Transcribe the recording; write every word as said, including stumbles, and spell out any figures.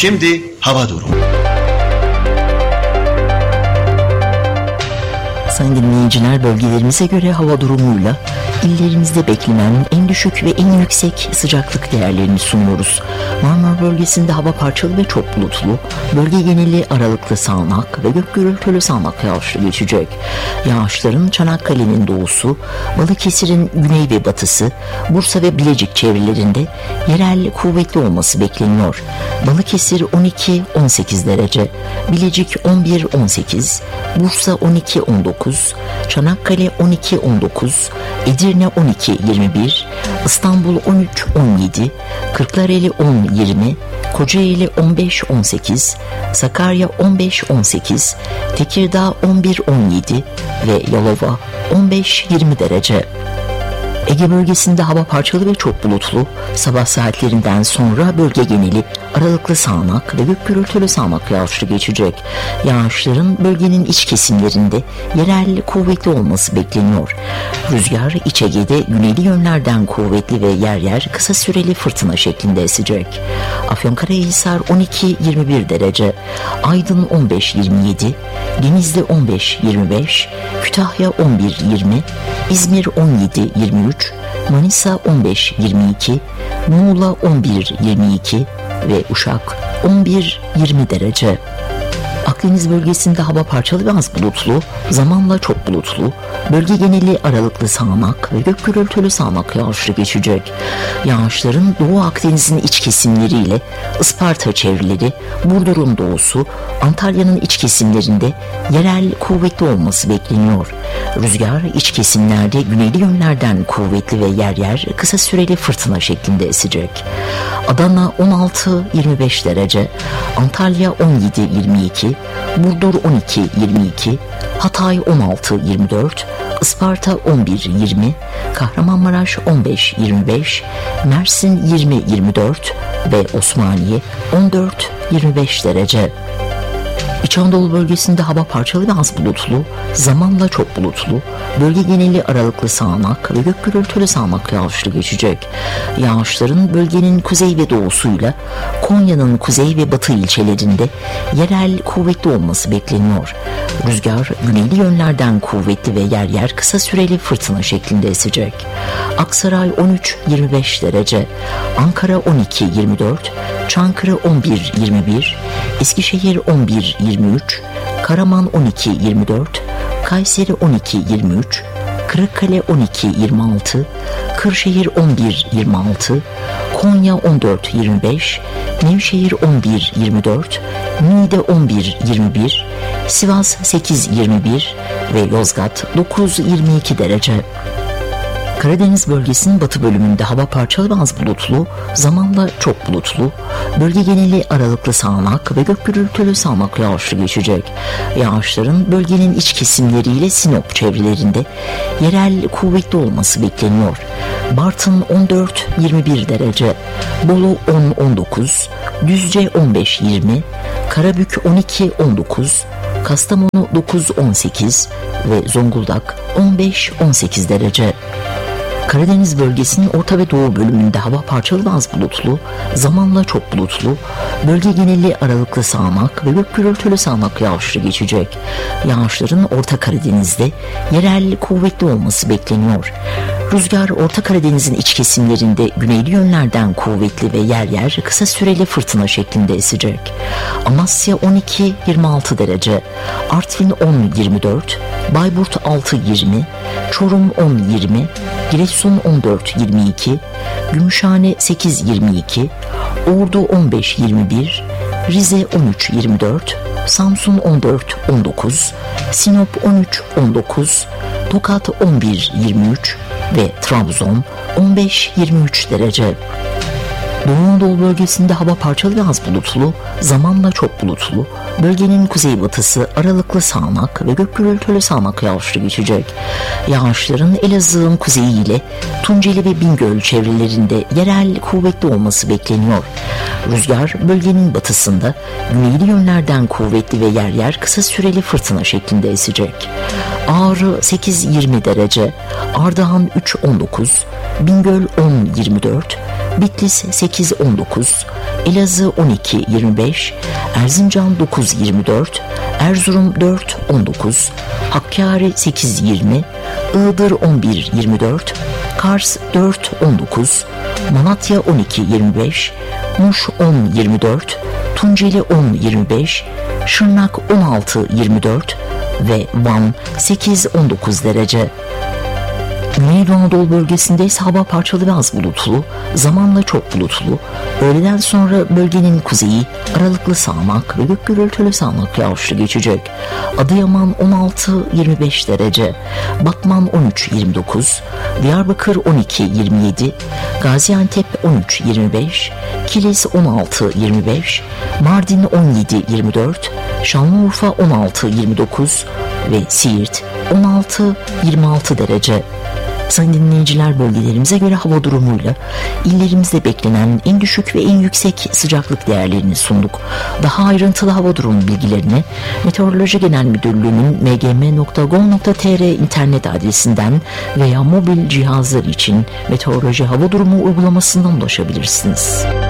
Şimdi hava durumu. Sayın dinleyiciler, bölgelerimize göre hava durumuyla illerimizde beklenen en düşük ve en yüksek sıcaklık değerlerini sunuyoruz. Marmara bölgesinde hava parçalı ve çok bulutlu, bölge geneli aralıklı sağanak ve gök gürültülü sağanak yağışlı geçecek. Yağışların Çanakkale'nin doğusu, Balıkesir'in güney ve batısı, Bursa ve Bilecik çevrelerinde yerel kuvvetli olması bekleniyor. Balıkesir on iki on sekiz derece, Bilecik on bir on sekiz, Bursa on iki on dokuz, Çanakkale on iki on dokuz, Edirne on iki yirmi bir, İstanbul on üç on yedi, Kırklareli on yirmi, Kocaeli on beş on sekiz, Sakarya on beş on sekiz, Tekirdağ on bir on yedi ve Yalova on beş yirmi derece. Ege bölgesinde hava parçalı ve çok bulutlu, sabah saatlerinden sonra bölge geneli aralıklı sağanak ve gök gürültülü sağanak yağışlı geçecek. Yağışların bölgenin iç kesimlerinde yerel kuvvetli olması bekleniyor. Rüzgar İç Ege'de güneyli yönlerden kuvvetli ve yer yer kısa süreli fırtına şeklinde esecek. Afyonkarahisar on iki yirmi bir derece, Aydın on beş yirmi yedi, Denizli on beş yirmi beş, Kütahya on bir yirmi, İzmir on yedi yirmi üç, Manisa on beş yirmi iki, Muğla on bir yirmi iki ve Uşak on bir yirmi derece. Akdeniz bölgesinde hava parçalı ve az bulutlu, zamanla çok bulutlu, bölge geneli aralıklı sağanak ve gök gürültülü sağanak yağışlı geçecek. Yağışların Doğu Akdeniz'in iç kesimleriyle Isparta çevreleri, Burdur'un doğusu, Antalya'nın iç kesimlerinde yerel kuvvetli olması bekleniyor. Rüzgar iç kesimlerde güneyli yönlerden kuvvetli ve yer yer kısa süreli fırtına şeklinde esecek. Adana on altı yirmi beş derece, Antalya on yedi yirmi iki, Burdur on iki yirmi iki, Hatay on altı yirmi dört, Isparta on bir yirmi, Kahramanmaraş on beş yirmi beş, Mersin yirmi yirmi dört ve Osmaniye on dört yirmi beş derece. İç Anadolu bölgesinde hava parçalı ve az bulutlu, zamanla çok bulutlu, bölge geneli aralıklı sağanak ve gök gürültülü sağanak yağışlı geçecek. Yağışların bölgenin kuzey ve doğusuyla Konya'nın kuzey ve batı ilçelerinde yerel kuvvetli olması bekleniyor. Rüzgar güneyli yönlerden kuvvetli ve yer yer kısa süreli fırtına şeklinde esecek. Aksaray on üç yirmi beş derece, Ankara on iki yirmi dört, Çankırı on bir yirmi bir, Eskişehir on bir yirmi üç, Karaman on iki yirmi dört, Kayseri on iki yirmi üç, Kırıkkale on iki yirmi altı, Kırşehir on bir yirmi altı, Konya on dört yirmi beş, Nevşehir on bir yirmi dört, Niğde on bir yirmi bir, Sivas sekiz yirmi bir ve Yozgat dokuz yirmi iki derece. Karadeniz bölgesinin batı bölümünde hava parçalı ve az bulutlu, zamanla çok bulutlu, bölge geneli aralıklı sağanak ve gök gürültülü sağanak yağışlı geçecek. Yağışların bölgenin iç kesimleriyle Sinop çevrelerinde yerel kuvvetli olması bekleniyor. Bartın on dört yirmi bir derece, Bolu on on dokuz, Düzce on beş yirmi, Karabük on iki on dokuz, Kastamonu dokuz on sekiz ve Zonguldak on beş on sekiz derece. Karadeniz bölgesinin orta ve doğu bölümünde hava parçalı ve az bulutlu, zamanla çok bulutlu, bölge geneli aralıklı sağanak ve gök gürültülü sağanak yağışlı geçecek. Yağışların Orta Karadeniz'de yerel kuvvetli olması bekleniyor. Rüzgar Orta Karadeniz'in iç kesimlerinde güneyli yönlerden kuvvetli ve yer yer kısa süreli fırtına şeklinde esecek. Amasya on iki yirmi altı derece, Artvin on yirmi dört, Bayburt altı yirmi, Çorum on yirmi, Giresun on dört yirmi iki, Gümüşhane sekiz yirmi iki, Ordu on beş yirmi bir, Rize on üç yirmi dört, Samsun on dört on dokuz, Sinop on üç on dokuz, Tokat on bir yirmi üç ve Trabzon on beş yirmi üç derece. Doğu Anadolu bölgesinde hava parçalı ve az bulutlu, zamanla çok bulutlu, bölgenin kuzeybatısı aralıklı sağanak ve gök gürültülü sağanak yağışlı geçecek. Yağışların Elazığ'ın kuzeyi ile Tunceli ve Bingöl çevrelerinde yerel kuvvetli olması bekleniyor. Rüzgar bölgenin batısında güneyli yönlerden kuvvetli ve yer yer kısa süreli fırtına şeklinde esecek. Ağrı sekiz yirmi derece, Ardahan üç on dokuz, Bingöl on yirmi dört, Bitlis sekiz on dokuz, Elazığ on iki yirmi beş, Erzincan dokuz yirmi dört, Erzurum dört on dokuz, Hakkari sekiz yirmi, Iğdır on bir yirmi dört, Kars dört on dokuz, Malatya on iki yirmi beş, Muş on yirmi dört, Tunceli on yirmi beş, Şırnak on altı yirmi dört ve Van sekiz on dokuz derece. Güneydoğu Anadolu bölgesinde ise hava parçalı ve az bulutlu, zamanla çok bulutlu. Öğleden sonra bölgenin kuzeyi aralıklı sağanak ve gök gürültülü sağanak yağışlı geçecek. Adıyaman on altı yirmi beş derece, Batman on üç yirmi dokuz, Diyarbakır on iki yirmi yedi, Gaziantep on üç yirmi beş, Kilis on altı yirmi beş, Mardin on yedi yirmi dört, Şanlıurfa on altı yirmi dokuz ve Siirt on altı yirmi altı derece. Sayın dinleyiciler, bölgelerimize göre hava durumuyla illerimizde beklenen en düşük ve en yüksek sıcaklık değerlerini sunduk. Daha ayrıntılı hava durumu bilgilerini Meteoroloji Genel Müdürlüğü'nün m g m nokta gov nokta t r internet adresinden veya mobil cihazlar için meteoroloji hava durumu uygulamasından ulaşabilirsiniz.